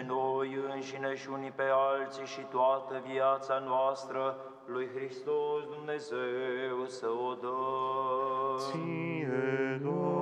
pe noi înșine și unii pe alții și toată viața noastră lui Hristos Dumnezeu să o dăm. Ție, Doamne,